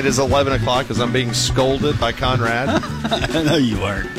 is 11 o'clock because I'm being scolded by Conrad. No, you weren't.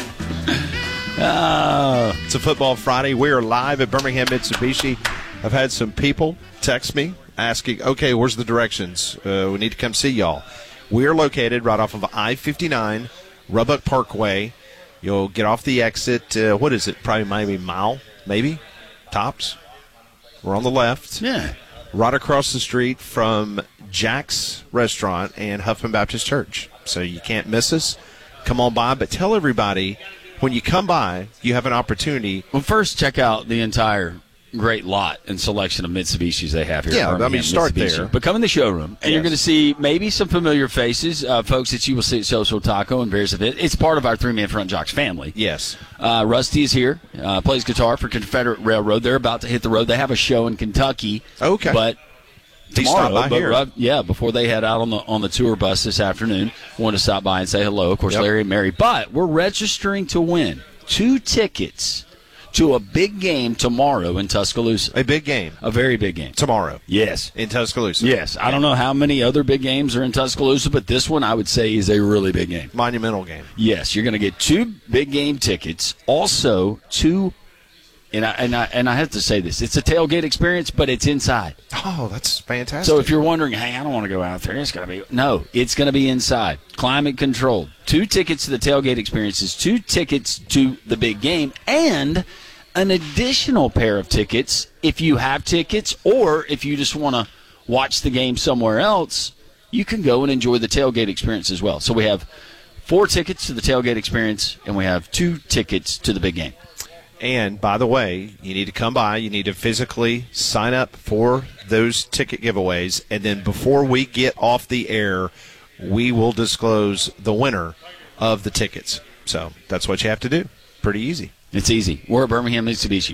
It's a Football Friday. We are live at Birmingham Mitsubishi. I've had some people text me asking, okay, where's the directions? We need to come see y'all. We're located right off of I-59, Roebuck Parkway. You'll get off the exit, what is it, probably maybe a mile, maybe, tops. We're on the left. Yeah. Right across the street from Jack's Restaurant and Huffman Baptist Church. So you can't miss us. Come on by, but tell everybody, when you come by, you have an opportunity. Well, first, check out the entire great lot and selection of Mitsubishis they have here. Yeah, at Birmingham start Mitsubishi. there. But come in the showroom, and you're going to see maybe some familiar faces, folks that you will see at Social Taco and various events. It's part of our three-man Front Jocks family. Yes. Rusty is here, plays guitar for Confederate Railroad. They're about to hit the road. They have a show in Kentucky. Okay. But He stopped by here. Before they head out on the tour bus this afternoon, wanted to stop by and say hello. Of course, Yep. Larry and Mary. But we're registering to win 2 tickets to a big game tomorrow in Tuscaloosa. A big game. A very big game. Tomorrow. Yes. In Tuscaloosa. Yes. I don't know how many other big games are in Tuscaloosa, but this one I would say is a really big game. Monumental game. Yes. You're going to get 2 big game tickets. Also, 2. And I have to say this. It's a tailgate experience, but it's inside. Oh, that's fantastic. So if you're wondering, hey, I don't want to go out there, it's going to be – no, it's going to be inside. Climate controlled. 2 tickets to the tailgate experiences, 2 tickets to the big game, and an additional pair of tickets if you have tickets, or if you just want to watch the game somewhere else, you can go and enjoy the tailgate experience as well. So we have 4 tickets to the tailgate experience, and we have 2 tickets to the big game. And, by the way, you need to come by. You need to physically sign up for those ticket giveaways. And then before we get off the air, we will disclose the winner of the tickets. So that's what you have to do. Pretty easy. It's easy. We're at Birmingham Mitsubishi.